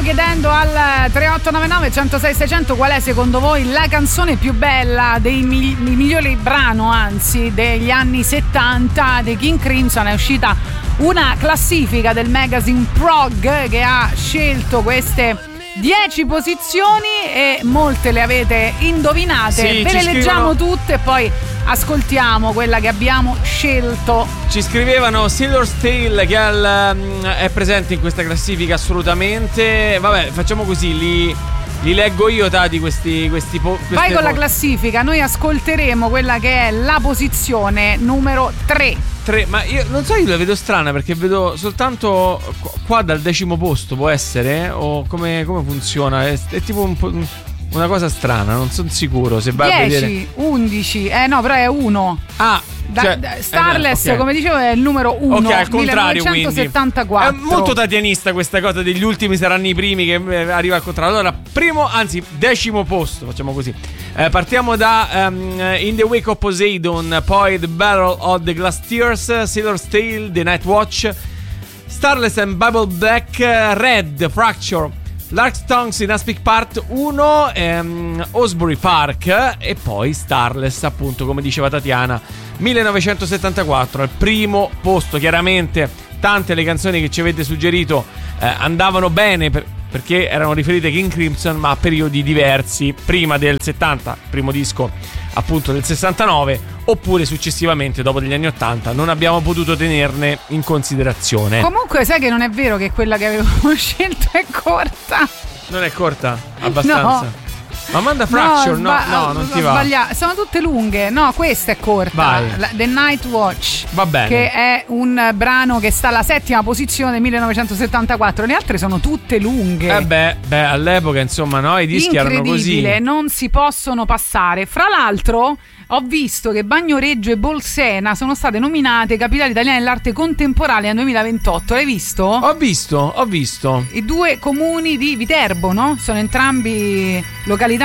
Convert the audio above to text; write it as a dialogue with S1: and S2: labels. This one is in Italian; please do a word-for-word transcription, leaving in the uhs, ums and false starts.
S1: chiedendo al tre otto nove nove uno zero sei sei zero zero qual è secondo voi la canzone più bella, dei mi- migliori brano anzi degli anni settanta dei King Crimson. È uscita una classifica del magazine Prog che ha scelto queste dieci posizioni e molte le avete indovinate.
S2: Sì,
S1: ve le leggiamo
S2: scrivono...
S1: tutte e poi ascoltiamo quella che abbiamo scelto.
S2: Ci scrivevano Sailor's Tale che al, um, è presente in questa classifica assolutamente. Vabbè, facciamo così, li, li leggo io Tati questi, questi po-
S1: Vai con
S2: po-
S1: la classifica, noi ascolteremo quella che è la posizione numero tre.
S2: Tre, ma io non so, io la vedo strana perché vedo soltanto qua dal decimo posto, può essere? O come, come funziona? È, è tipo un po', una cosa strana, non sono sicuro se vai a vedere.
S1: dieci, undici, eh no, però è uno.
S2: Ah,
S1: Da,
S2: cioè,
S1: da, Starless,
S2: eh, okay.
S1: come dicevo, è il numero uno.
S2: Ok, al contrario,
S1: millenovecentosettantaquattro.
S2: quindi. È molto tatianista questa cosa degli ultimi saranno i primi che eh, arriva al contrario. Allora, primo, anzi, decimo posto, facciamo così. Eh, partiamo da um, In the Wake of Poseidon, poi The Battle of the Glass Tears, Sailor's Tale, The Night Watch, Starless and Bible Black, Red, Fracture, Lark's Tongues in Aspic Part uno, ehm, Osbury Park e poi Starless, appunto, come diceva Tatiana, millenovecentosettantaquattro al primo posto. Chiaramente tante le canzoni che ci avete suggerito eh, andavano bene per, perché erano riferite a King Crimson, ma a periodi diversi, prima del settanta, primo disco appunto del sessantanove, oppure successivamente dopo degli anni ottanta. Non abbiamo potuto tenerne in considerazione.
S1: Comunque sai che non è vero che quella che avevo scelto è corta.
S2: Non è corta? Abbastanza?
S1: No.
S2: Ma manda Fracture, no,
S1: sba-
S2: no, non ti va.
S1: Sbaglia- sono tutte lunghe. No, questa è corta.
S2: Vai.
S1: La- The Night Watch.
S2: Va bene.
S1: Che è un brano che sta alla settima posizione del millenovecentosettantaquattro. Le altre sono tutte lunghe.
S2: Eh beh, beh, all'epoca insomma no, i dischi erano così.
S1: Incredibile, non si possono passare. Fra l'altro ho visto che Bagnoregio e Bolsena sono state nominate capitali italiane dell'arte contemporanea nel duemilaventotto. L'hai visto?
S2: Ho visto, ho visto.
S1: I due comuni di Viterbo, no? Sono entrambi località